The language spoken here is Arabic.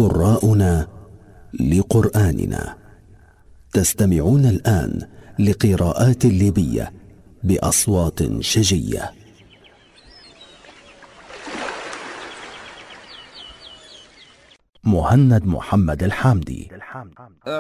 قراؤنا لقرآننا. تستمعون الآن لقراءات الليبية بأصوات شجية. مهند محمد الحامدي.